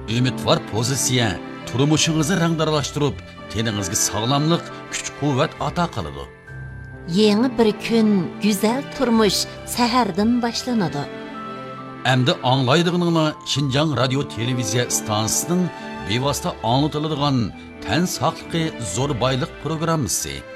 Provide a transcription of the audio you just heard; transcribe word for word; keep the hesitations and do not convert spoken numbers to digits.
Ümidvar pozitsiya turmushingizni rangdaralashtirib, teningizga sog'lomlik, kuch-quvvat ato qiladi. Yeni bir kun, güzel turmuş seherden başlanadı. Әмді аңлайдығыныңla Şinjan Radio Televiziya stansiyasının bevosita anlatıladigan tən saqlıqı zo'r boyliq programmasi.